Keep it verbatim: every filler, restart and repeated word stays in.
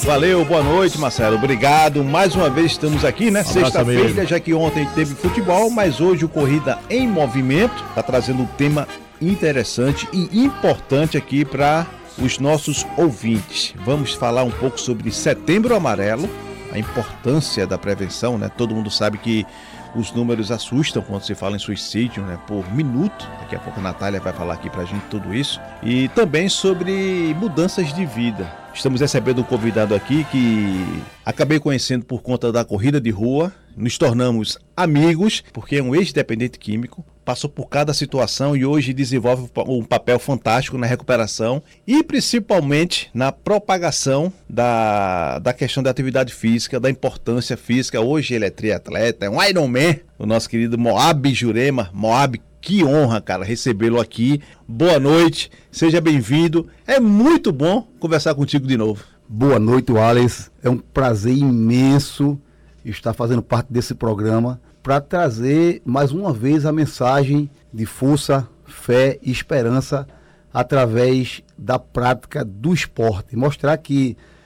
Valeu, boa noite, Marcelo. Obrigado. Mais uma vez estamos aqui, né? Sexta-feira, já que ontem teve futebol, mas hoje o Corrida em Movimento está trazendo um tema interessante e importante aqui para os nossos ouvintes. Vamos falar um pouco sobre Setembro Amarelo, a importância da prevenção, né? Todo mundo sabe que os números assustam quando se fala em suicídio, né, por minuto. Daqui a pouco a Natália vai falar aqui pra gente tudo isso. E também sobre mudanças de vida. Estamos recebendo um convidado aqui que acabei conhecendo por conta da corrida de rua. Nos tornamos amigos, porque é um ex-dependente químico. Passou por cada situação e hoje desenvolve um papel fantástico na recuperação e principalmente na propagação da, da questão da atividade física, da importância física. Hoje ele é triatleta, é um Ironman, o nosso querido Moab Jurema. Moab, que honra, cara, recebê-lo aqui. Boa noite, seja bem-vindo. É muito bom conversar contigo de novo. Boa noite, Wallace. É um prazer imenso estar fazendo parte desse programa para trazer mais uma vez a mensagem de força, fé e esperança através da prática do esporte. Mostrar que